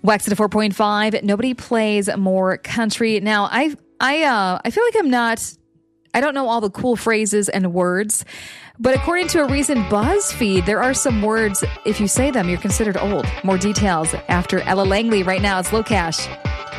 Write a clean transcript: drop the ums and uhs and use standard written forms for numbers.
Wax at a 4.5. Nobody plays more country. Now, I feel like I don't know all the cool phrases and words, but according to a recent BuzzFeed, there are some words, if you say them, you're considered old. More details after Ella Langley. Right now, it's Low Cash.